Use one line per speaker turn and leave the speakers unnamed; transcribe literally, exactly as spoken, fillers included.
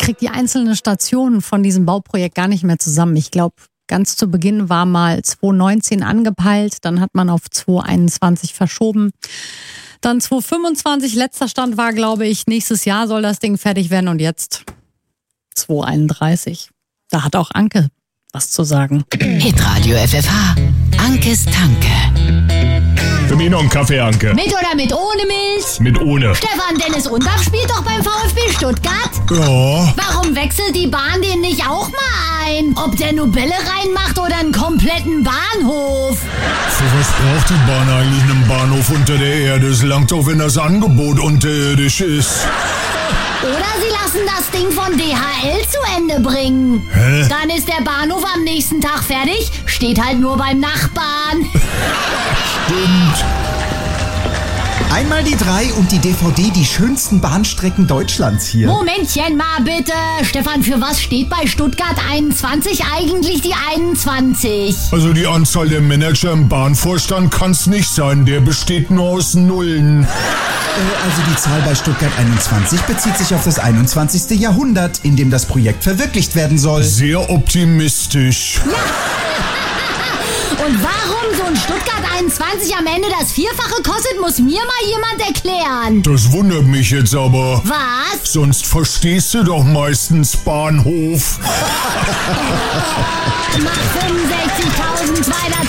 kriege die einzelnen Stationen von diesem Bauprojekt gar nicht mehr zusammen. Ich glaube, ganz zu Beginn war mal zwanzig neunzehn angepeilt, dann hat man auf zwanzig einundzwanzig verschoben. Dann zwanzig fünfundzwanzig, letzter Stand war, glaube ich, nächstes Jahr soll das Ding fertig werden und jetzt zwanzig einunddreißig. Da hat auch Anke was zu sagen.
Hitradio F F H. Ankes Tanke.
Für mich noch einen Kaffee, Anke.
Mit oder mit ohne Milch?
Mit ohne.
Stefan Dennis Undaff spielt doch beim VfB Stuttgart.
Ja.
Warum wechselt die Bahn den nicht auch mal ein? Ob der nur Bälle reinmacht oder einen kompletten Bahnhof?
Für was braucht die Bahn eigentlich einen Bahnhof unter der Erde? Es langt doch, wenn das Angebot unterirdisch ist.
Oder sie lassen das Ding von D H L zu Ende bringen.
Hä?
Dann ist der Bahnhof am nächsten Tag fertig, steht halt nur beim Nachbarn.
Stimmt.
Einmal die drei und die D V D Die schönsten Bahnstrecken Deutschlands hier.
Momentchen mal bitte. Stefan, für was steht bei Stuttgart einundzwanzig eigentlich die einundzwanzig?
Also die Anzahl der Manager im Bahnvorstand kann's nicht sein. Der besteht nur aus Nullen.
Äh, also die Zahl bei Stuttgart einundzwanzig bezieht sich auf das einundzwanzigste Jahrhundert, in dem das Projekt verwirklicht werden soll.
Sehr optimistisch.
Und warum so ein Stuttgart einundzwanzig am Ende das Vierfache kostet, muss mir mal jemand erklären.
Das wundert mich jetzt aber.
Was?
Sonst verstehst du doch meistens Bahnhof.
Mach fünfundsechzigtausendzweihundertzweiundachtzig